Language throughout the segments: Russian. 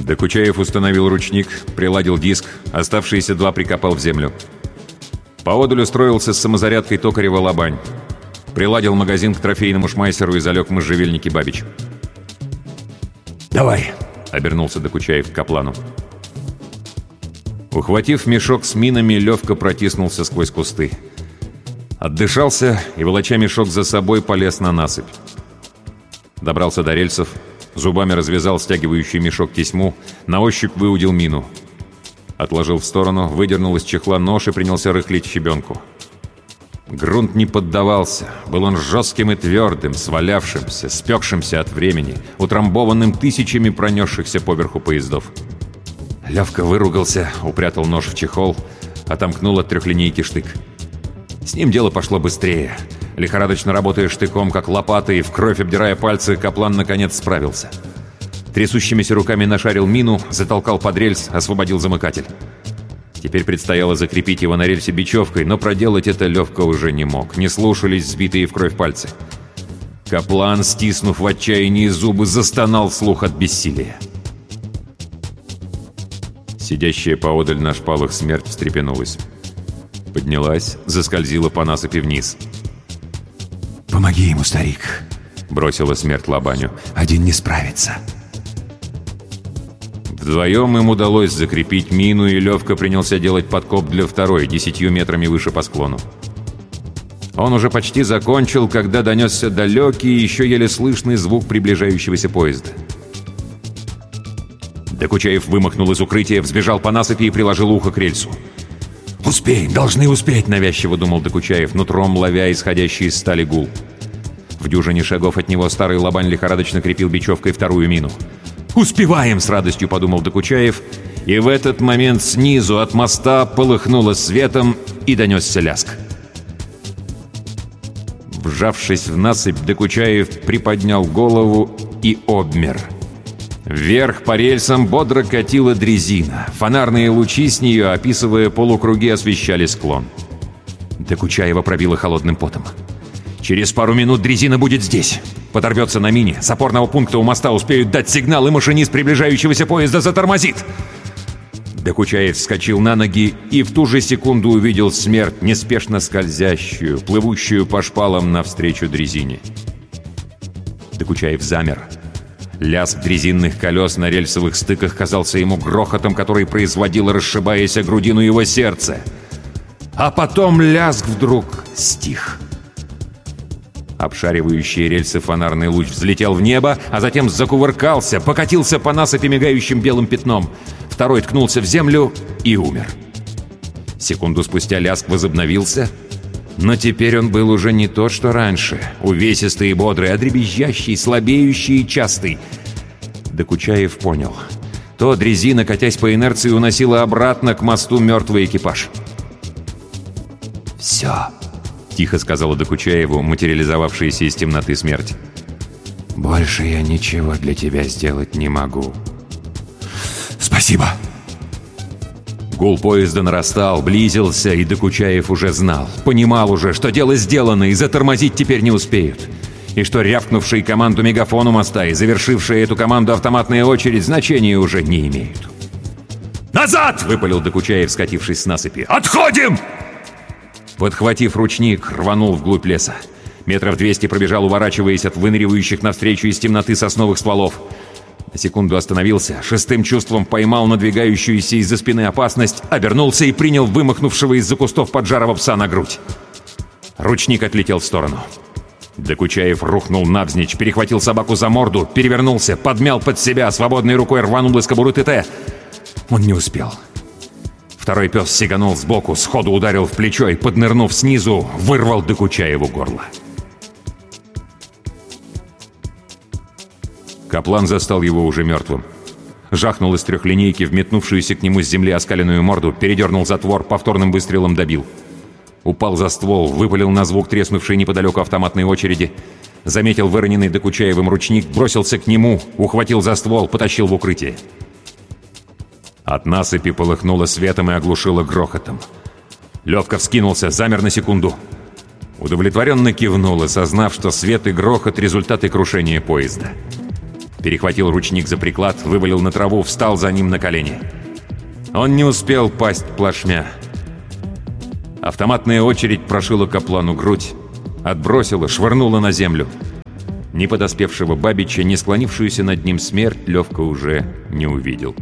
Докучаев установил ручник, приладил диск, оставшиеся 2 прикопал в землю. Поодаль устроился с самозарядкой токарева Лобань. Приладил магазин к трофейному шмайсеру и залег в можжевельнике Бабич. «Давай!» — обернулся Докучаев к Каплану. Ухватив мешок с минами, Левка протиснулся сквозь кусты. Отдышался и, волоча мешок за собой, полез на насыпь. Добрался до рельсов, зубами развязал стягивающий мешок тесьму, на ощупь выудил мину. Отложил в сторону, выдернул из чехла нож и принялся рыхлить щебенку. Грунт не поддавался, был он жестким и твердым, свалявшимся, спекшимся от времени, утрамбованным тысячами пронесшихся поверху поездов. Левка выругался, упрятал нож в чехол, отомкнул от трехлинейки штык. С ним дело пошло быстрее. Лихорадочно работая штыком, как лопатой, и в кровь обдирая пальцы, Каплан наконец справился. Трясущимися руками нашарил мину, затолкал под рельс, освободил замыкатель. Теперь предстояло закрепить его на рельсе бечевкой, но проделать это Левка уже не мог. Не слушались сбитые в кровь пальцы. Каплан, стиснув в отчаянии зубы, застонал вслух от бессилия. Сидящая поодаль на шпалах смерть встрепенулась. Поднялась, заскользила по насыпи вниз. «Помоги ему, старик!» — бросила смерть Лобаню. «Один не справится!» Вдвоем им удалось закрепить мину, и Левка принялся делать подкоп для второй, 10 метрами выше по склону. Он уже почти закончил, когда донесся далекий, еще еле слышный звук приближающегося поезда. Докучаев вымахнул из укрытия, взбежал по насыпи и приложил ухо к рельсу. «Успеем, должны успеть!» — навязчиво думал Докучаев, нутром ловя исходящий из стали гул. В дюжине шагов от него старый Лобань лихорадочно крепил бечевкой вторую мину. «Успеваем!» — с радостью подумал Докучаев, и в этот момент снизу от моста полыхнуло светом и донесся лязг. Вжавшись в насыпь, Докучаев приподнял голову и обмер. Вверх по рельсам бодро катила дрезина. Фонарные лучи с нее, описывая полукруги, освещали склон. Докучаева пробило холодным потом. Через пару минут дрезина будет здесь. Подорвется на мине. С опорного пункта у моста успеют дать сигнал, и машинист приближающегося поезда затормозит. Докучаев вскочил на ноги и в ту же секунду увидел смерть, неспешно скользящую, плывущую по шпалам навстречу дрезине. Докучаев замер. Лязг дрезинных колес на рельсовых стыках казался ему грохотом, который производило, расшибаясь о грудину, его сердце. А потом лязг вдруг стих. Обшаривающий рельсы фонарный луч взлетел в небо, а затем закувыркался, покатился по насыпи мигающим белым пятном. Второй ткнулся в землю и умер. Секунду спустя лязг возобновился, но теперь он был уже не тот, что раньше. Увесистый и бодрый, а дребезжащий, слабеющий и частый. Докучаев понял. То дрезина, катясь по инерции, уносила обратно к мосту мертвый экипаж. «Все!» — тихо сказала Докучаеву материализовавшаяся из темноты смерть. «Больше я ничего для тебя сделать не могу». «Спасибо!» Гул поезда нарастал, близился, и Докучаев уже знал, понимал уже, что дело сделано, и затормозить теперь не успеют. И что рявкнувший команду мегафон у моста и завершившая эту команду автоматная очередь значения уже не имеют. «Назад!» — выпалил Докучаев, скатившись с насыпи. «Отходим!» Подхватив ручник, рванул вглубь леса. Метров 200 пробежал, уворачиваясь от выныривающих навстречу из темноты сосновых стволов. На секунду остановился, шестым чувством поймал надвигающуюся из-за спины опасность, обернулся и принял вымахнувшего из-за кустов поджарого пса на грудь. Ручник отлетел в сторону. Докучаев рухнул навзничь, перехватил собаку за морду, перевернулся, подмял под себя, свободной рукой рванул из кобуры ТТ. Он не успел. Второй пес сиганул сбоку, сходу ударил в плечо и, поднырнув снизу, вырвал Докучаеву горло. Каплан застал его уже мертвым. Жахнул из трехлинейки в метнувшуюся к нему с земли оскаленную морду, передернул затвор, повторным выстрелом добил. Упал за ствол, выпалил на звук треснувшей неподалеку автоматной очереди, заметил выроненный Докучаевым ручник, бросился к нему, ухватил за ствол, потащил в укрытие. От насыпи полыхнуло светом и оглушило грохотом. Левка вскинулся, замер на секунду. Удовлетворенно кивнул, осознав, что свет и грохот — результаты крушения поезда. Перехватил ручник за приклад, вывалил на траву, встал за ним на колени. Он не успел пасть плашмя. Автоматная очередь прошила каплану грудь, отбросила, швырнула на землю. Ни подоспевшего Бабича, ни склонившуюся над ним смерть Левка уже не увидел.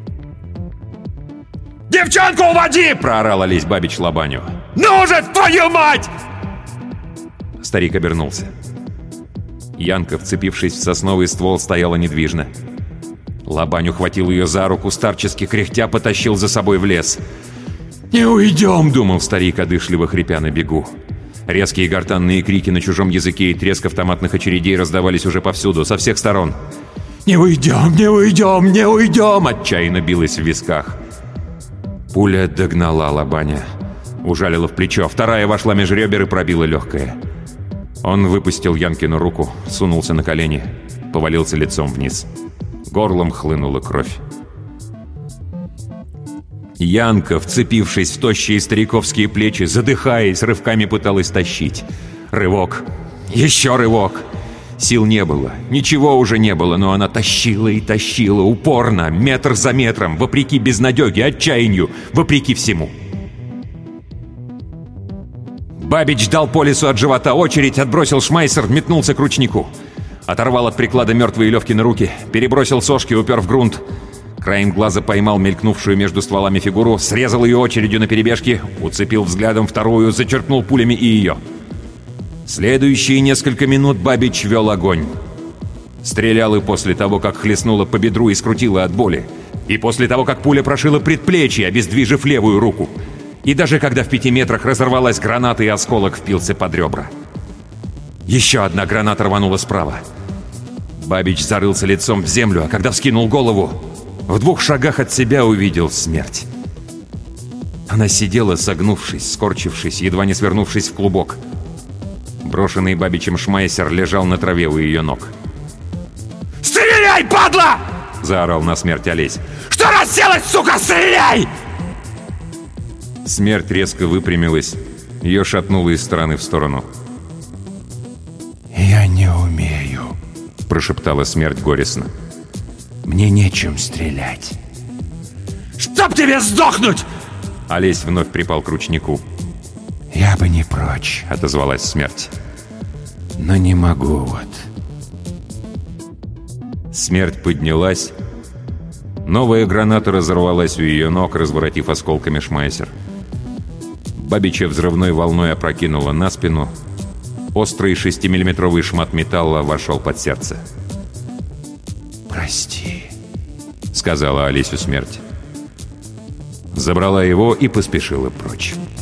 «Девчонку уводи!» — проорал Олесь Бабич Лобаню. «Ну же, твою мать!» Старик обернулся. Янка, вцепившись в сосновый ствол, стояла недвижно. Лобань ухватил ее за руку, старчески кряхтя потащил за собой в лес. «Не уйдем!» — думал старик, одышливо хрипя на бегу. Резкие гортанные крики на чужом языке и треск автоматных очередей раздавались уже повсюду, со всех сторон. «Не уйдем! Не уйдем! Не уйдем!» — отчаянно билось в висках. Пуля догнала Лобаня. Ужалила в плечо, вторая вошла меж ребер и пробила легкое. Он выпустил Янкину руку, сунулся на колени, повалился лицом вниз. Горлом хлынула кровь. Янка, вцепившись в тощие стариковские плечи, задыхаясь, рывками пыталась тащить. Рывок. Еще рывок. Сил не было, ничего уже не было, но она тащила и тащила, упорно, метр за метром, вопреки безнадеге, отчаянию, вопреки всему. Бабич дал по лесу от живота очередь, отбросил шмайсер, метнулся к ручнику. Оторвал от приклада мертвые Левкины руки, перебросил сошки, упер в грунт. Краем глаза поймал мелькнувшую между стволами фигуру, срезал ее очередью на перебежке, уцепил взглядом вторую, зачерпнул пулями и ее. Следующие несколько минут Бабич вел огонь. Стрелял и после того, как хлестнуло по бедру и скрутило от боли. И после того, как пуля прошила предплечье, обездвижив левую руку. И даже когда в 5 метрах разорвалась граната и осколок впился под ребра. Еще одна граната рванула справа. Бабич зарылся лицом в землю, а когда вскинул голову, в 2 шагах от себя увидел смерть. Она сидела, согнувшись, скорчившись, едва не свернувшись в клубок. Брошенный Бабичем шмайсер лежал на траве у ее ног. «Стреляй, падла!» — заорал на смерть Олесь. «Что расселась, сука, стреляй!» Смерть резко выпрямилась, ее шатнуло из стороны в сторону. «Я не умею», — прошептала смерть горестно. «Мне нечем стрелять». «Чтоб тебе сдохнуть!» Олесь вновь припал к ручнику. «Я бы не прочь», — отозвалась смерть. «Но не могу вот». Смерть поднялась. Новая граната разорвалась у ее ног, разворотив осколками шмайсер. Бабича взрывной волной опрокинула на спину. Острый 6-миллиметровый шмат металла вошел под сердце. «Прости», — сказала Олесю смерть. Забрала его и поспешила прочь.